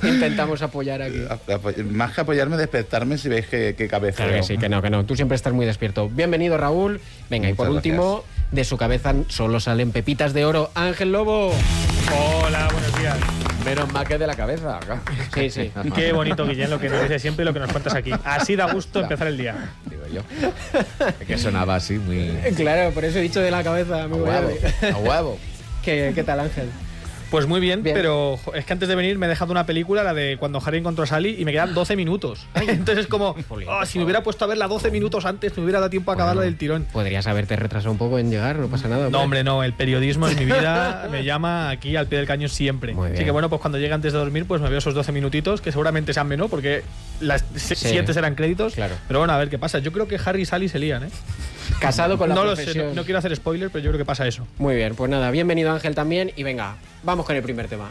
intentamos apoyar aquí. Más que apoyarme, despertarme si veis que cabeceo. Claro que sí, que no. Tú siempre estás muy despierto. Bienvenido, Raúl. Venga, y por último, de su cabeza solo salen pepitas de oro. Ángel Lobo. Hola, buenos días. Menos mal que de la cabeza. Sí. Qué bonito, Guillén, lo que nos dices siempre y lo que nos cuentas aquí. Así da gusto empezar el día. Digo yo. Que sonaba así muy... Claro, por eso he dicho de la cabeza. A huevo. ¿Qué tal, Ángel? Pues muy bien, pero es que antes de venir me he dejado una película, la de Cuando Harry encontró a Sally, y me quedan 12 minutos. Entonces es como, si me hubiera puesto a verla 12 minutos antes, me hubiera dado tiempo a acabarla del tirón. Podrías haberte retrasado un poco en llegar, no pasa nada. No, hombre, no, el periodismo en mi vida me llama aquí al pie del cañón siempre. Así que bueno, pues cuando llegue antes de dormir, pues me veo esos 12 minutitos, que seguramente sean menos, porque las 7 serán créditos. Claro. Pero bueno, a ver qué pasa. Yo creo que Harry y Sally se lían, ¿eh? Casado con la profesión. Lo sé, no quiero hacer spoiler, pero yo creo que pasa eso. Muy bien, pues nada, bienvenido Ángel también, y venga, vamos con el primer tema.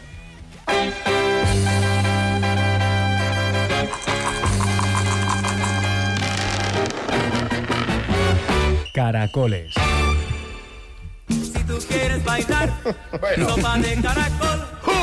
Caracoles. Si tú quieres bailar, sopa de caracol.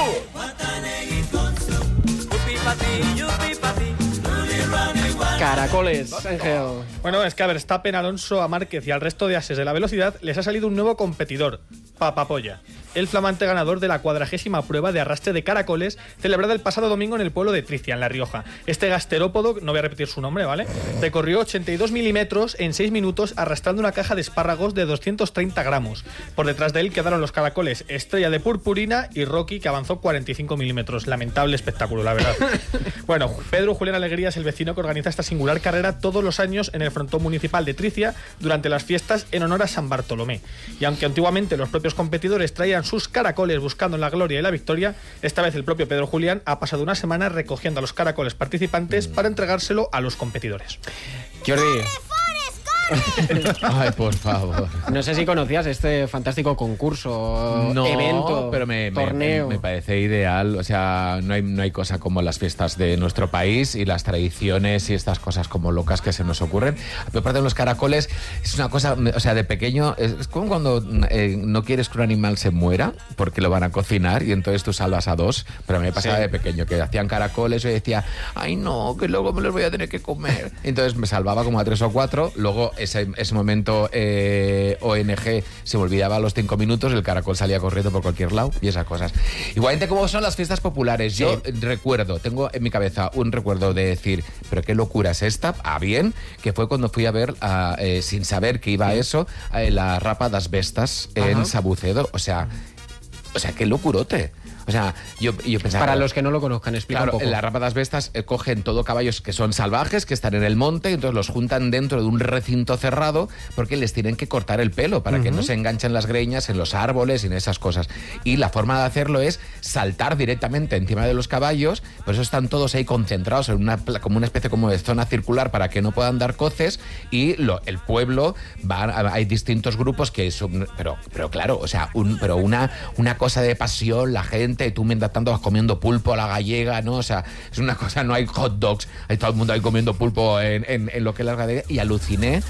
Caracoles, Ángel. Bueno, es que a Verstappen, Alonso, a Márquez y al resto de ases de la velocidad les ha salido un nuevo competidor, Papapolla, el flamante ganador de la 40ª prueba de arrastre de caracoles celebrada el pasado domingo en el pueblo de Tricia, en La Rioja. Este gasterópodo, no voy a repetir su nombre, ¿vale?, recorrió 82 milímetros en 6 minutos arrastrando una caja de espárragos de 230 gramos. Por detrás de él quedaron los caracoles Estrella de Purpurina y Rocky, que avanzó 45 milímetros. Lamentable espectáculo, la verdad. Bueno, Pedro Julián Alegría es el vecino que organiza esta singular carrera todos los años en el frontón municipal de Tricia durante las fiestas en honor a San Bartolomé. Y aunque antiguamente los propios competidores traían sus caracoles buscando la gloria y la victoria, esta vez el propio Pedro Julián ha pasado una semana recogiendo a los caracoles participantes para entregárselo a los competidores. Jordi. Ay, por favor. No sé si conocías este fantástico concurso, evento, pero torneo. Me parece ideal. O sea, no hay cosa como las fiestas de nuestro país y las tradiciones y estas cosas como locas que se nos ocurren. Aparte de los caracoles, es una cosa, o sea, de pequeño, es como cuando no quieres que un animal se muera porque lo van a cocinar y entonces tú salvas a 2. Pero a mí me pasaba de pequeño que hacían caracoles y yo decía, ay no, que luego me los voy a tener que comer. Entonces me salvaba como a 3 o 4, luego ese momento ONG se me olvidaba a los 5 minutos, el caracol salía corriendo por cualquier lado y esas cosas. Igualmente, como son las fiestas populares, yo recuerdo, tengo en mi cabeza un recuerdo de decir, pero qué locura es esta, bien, que fue cuando fui a ver, sin saber que iba a eso, la Rapa das Bestas en Sabucedo, o sea, qué locurote. O sea, yo pensaba... Para los que no lo conozcan, explica un poco. En las Rapa das Bestas cogen todo caballos que son salvajes, que están en el monte, y entonces los juntan dentro de un recinto cerrado porque les tienen que cortar el pelo para que no se enganchen las greñas en los árboles y en esas cosas. Y la forma de hacerlo es saltar directamente encima de los caballos, por eso están todos ahí concentrados en como una especie como de zona circular para que no puedan dar coces, y el pueblo, hay distintos grupos que son... Pero claro, o sea, una cosa de pasión, la gente, tú mientras tanto vas comiendo pulpo a la gallega, ¿no? O sea, es una cosa, no hay hot dogs, hay todo el mundo ahí comiendo pulpo en lo que es la gallega, y aluciné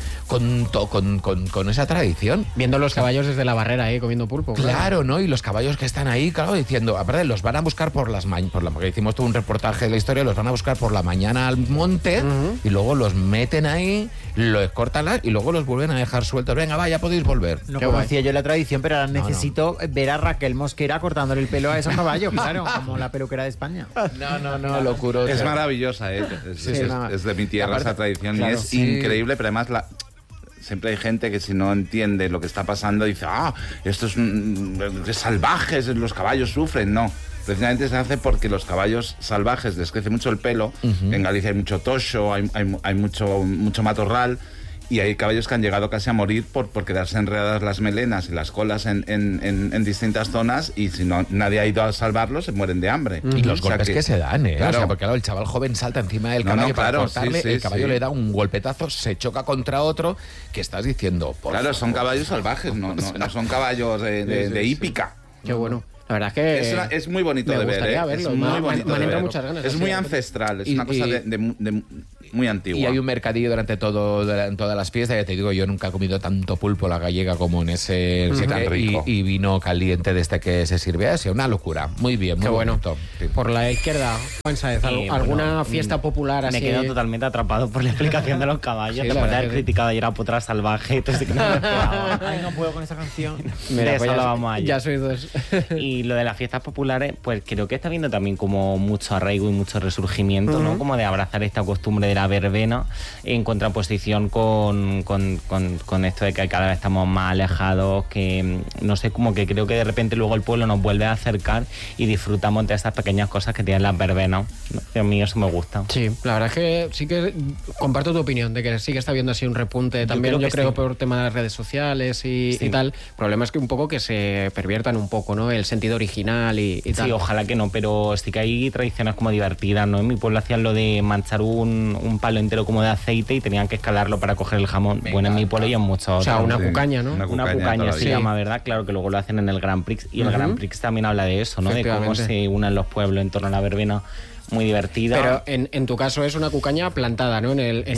con esa tradición. Viendo los caballos desde la barrera ahí comiendo pulpo. Claro, ¿no? Y los caballos que están ahí, claro, diciendo, aparte los van a buscar por las mañanas, porque hicimos todo un reportaje de la historia, los van a buscar por la mañana al monte y luego los meten ahí, los cortan y luego los vuelven a dejar sueltos. Venga, va, ya podéis volver. No conocía yo la tradición, pero ahora necesito ver a Raquel Mosquera cortándole el pelo a esos caballos, claro, como la peluquera de España. No, locura. Es maravillosa, ¿eh? Es de mi tierra esa tradición, claro, y es increíble, pero además siempre hay gente que si no entiende lo que está pasando dice, esto es salvajes, los caballos sufren. No, precisamente se hace porque los caballos salvajes les crece mucho el pelo. En Galicia hay mucho toxo, hay mucho matorral, y hay caballos que han llegado casi a morir por quedarse enredadas las melenas y las colas en distintas zonas, y si no nadie ha ido a salvarlos, se mueren de hambre. Y los golpes que se dan, ¿eh? Claro. O sea, porque claro, el chaval joven salta encima del caballo para cortarle, el caballo le da un golpetazo, se choca contra otro, que estás diciendo... Claro, son caballos salvajes, no son caballos de hípica. Qué bueno. La verdad es que es muy bonito de ver, ¿eh? Verlo. Es muy bonito me han de entrado ver. muchas ganas. Es muy ancestral, es una cosa de muy antigua. Y hay un mercadillo durante en todas las fiestas. Ya te digo, yo nunca he comido tanto pulpo a la gallega como en ese tan rico. Y vino caliente desde que se sirve así. Una locura. Muy bien, muy bueno. bonito. Sí. Por la izquierda, Juan Sáez, ¿alguna fiesta popular así? Me quedo totalmente atrapado por la explicación de los caballos. Sí, Después de haber criticado ayer a Potra Salvaje, entonces que no me esperaba. Ay, no puedo con esa canción. Mira, de pues eso lo vamos ayer. Ya sois dos. Y lo de las fiestas populares, pues creo que está viendo también como mucho arraigo y mucho resurgimiento, ¿no? Como de abrazar esta costumbre de la verbena en contraposición con esto de que cada vez estamos más alejados, que no sé, como que creo que de repente luego el pueblo nos vuelve a acercar y disfrutamos de estas pequeñas cosas que tienen las verbenas, ¿no? A mí eso me gusta. Sí, la verdad es que sí que comparto tu opinión de que sí que está habiendo así un repunte también, yo creo por tema de las redes sociales y tal. El problema es que un poco que se perviertan un poco, ¿no? El sentido original y tal. Sí, ojalá que no, pero sí que hay tradiciones como divertidas, ¿no? En mi pueblo hacían lo de manchar un palo entero como de aceite y tenían que escalarlo para coger el jamón. Bueno, en mi pueblo y en muchos otros. O sea, una cucaña, ¿no? Una cucaña se llama, ¿verdad? Claro que luego lo hacen en el Grand Prix. Y el Grand Prix también habla de eso, ¿no? De cómo se unen los pueblos en torno a la verbena. Muy divertida. Pero en tu caso es una cucaña plantada, ¿no? En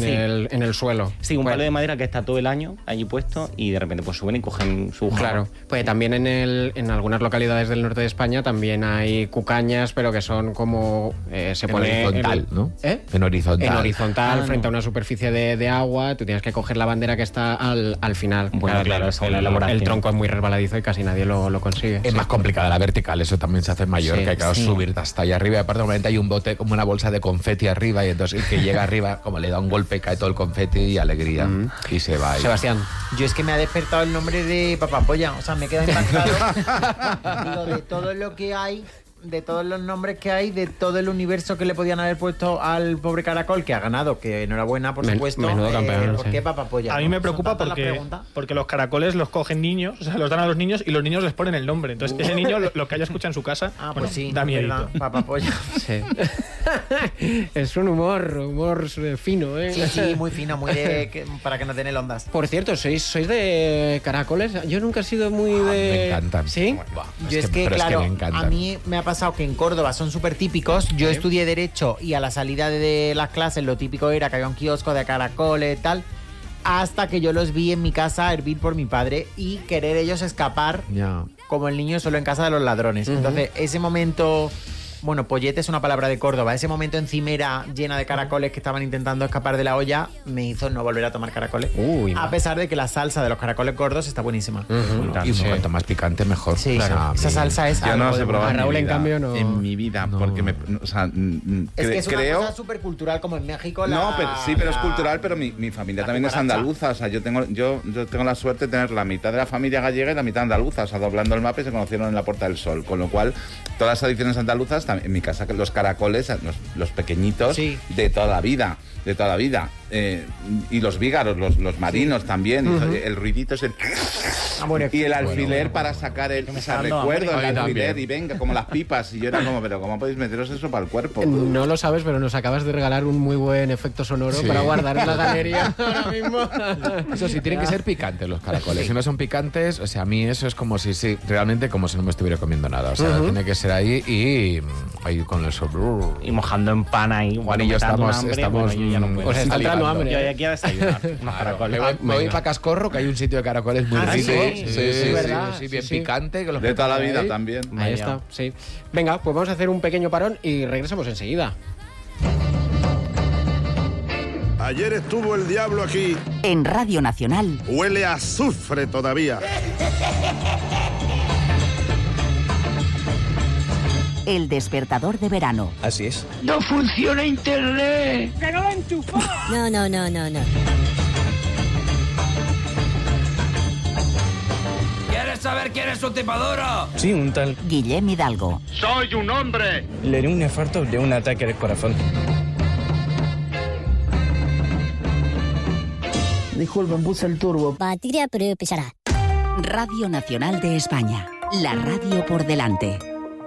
el suelo. Sí, un palo de madera que está todo el año allí puesto y de repente pues suben y cogen su jamón. Claro, pues también en algunas localidades del norte de España también hay cucañas, pero que son como se pone horizontal, ¿no? En horizontal, frente a una superficie de agua. Tú tienes que coger la bandera que está al final. Bueno, claro, es una elaboración. El tronco es muy resbaladizo y casi nadie lo consigue. Es más complicada la vertical, eso también se hace mayor, que hay que subir hasta allá arriba. Y aparte, normalmente hay un bote como una bolsa de confeti arriba y entonces el que llega arriba, como le da un golpe, cae todo el confeti y alegría. Y se va. Sebastián. Yo es que me ha despertado el nombre de Papapolla. O sea, me queda impactado. Digo, de todo lo que hay, de todos los nombres que hay, de todo el universo que le podían haber puesto al pobre caracol, que ha ganado, que enhorabuena, por supuesto. Menudo campeón. ¿Por qué Papapolla? A mí me preocupa porque los caracoles los cogen niños, o sea, los dan a los niños y los niños les ponen el nombre. Entonces, ese niño, lo que haya escuchado en su casa, pues sí, da miedo. Papapolla. Sí. Es un humor fino, ¿eh? Sí, muy fino, muy para que no den el ondas. Por cierto, ¿sois de caracoles? Yo nunca he sido muy de... Me encantan. ¿Sí? Yo es que, claro, a mí me ha pasado que en Córdoba son súper típicos. Yo estudié Derecho y a la salida de las clases lo típico era que había un kiosco de caracoles y tal, hasta que yo los vi en mi casa hervir por mi padre y querer ellos escapar como el niño solo en casa de los ladrones. Entonces, ese momento... Bueno, pollete es una palabra de Córdoba. Ese momento encimera llena de caracoles que estaban intentando escapar de la olla me hizo no volver a tomar caracoles. A pesar de que la salsa de los caracoles gordos está buenísima. Y cuanto más picante, mejor. Sí, claro. Esa salsa es yo no algo sé probar Raúl, en cambio, no. En mi vida, porque o sea, es que es creo... una cosa súper cultural, como en México. No, pero es cultural, pero mi familia también es andaluza. O sea, yo tengo la suerte de tener la mitad de la familia gallega y la mitad andaluza. O sea, doblando el mapa y se conocieron en la Puerta del Sol. Con lo cual, todas las tradiciones andaluzas, en mi casa, los caracoles, los pequeñitos, de toda la vida. Y los vígaros, los marinos también. El ruidito es el... y el alfiler para sacar el... O sea, recuerdo el alfiler y venga, como las pipas. Y yo era como, pero ¿cómo podéis meteros eso para el cuerpo? No lo sabes, pero nos acabas de regalar un muy buen efecto sonoro para guardar en la galería ahora mismo. Eso sí, tienen que ser picantes los caracoles. Si no son picantes, o sea, a mí eso es como si realmente como si no me estuviera comiendo nada. O sea, tiene que ser ahí y ahí con el sobre. Y mojando en pan ahí. Juan y yo estamos yo ya no puedo. O sea, está entrando hambre. Yo ya quiero desayunar unos caracoles. Me voy para Cascorro, que hay un sitio de caracoles muy rico. Sí, bien picante. Que los de toda la vida también. Ahí está, sí. Venga, pues vamos a hacer un pequeño parón y regresamos enseguida. Ayer estuvo el diablo aquí. En Radio Nacional. Huele a azufre todavía. El despertador de verano. Así es. ¡No funciona internet! ¡Que no lo enchufó! No. ¿Quieres saber quién es su tipadora? Sí, un tal Guillem Hidalgo. ¡Soy un hombre! Le dio un infarto de un ataque al corazón. Disculpen, puse el turbo. Batería, pero pesará. Radio Nacional de España. La radio por delante.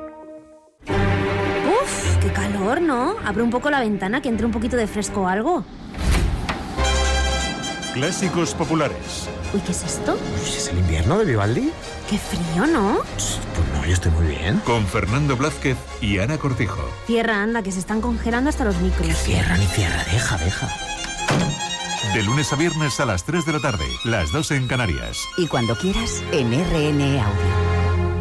Uf, qué calor, ¿no? Abre un poco la ventana, que entre un poquito de fresco o algo. Clásicos populares. Uy, ¿qué es esto? ¿Es el invierno de Vivaldi? Qué frío, ¿no? Pues no, yo estoy muy bien. Con Fernando Blázquez y Ana Cortijo. Cierra, anda, que se están congelando hasta los micros. Que cierra ni cierra, deja. De lunes a viernes a las 3 de la tarde, las 2 en Canarias. Y cuando quieras, en RN Audio.